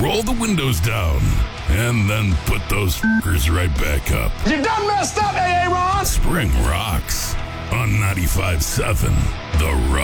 roll the windows down, and then put those f***ers right back up. You done messed up, A.A. Ron! Spring rocks on 95.7 The Rock.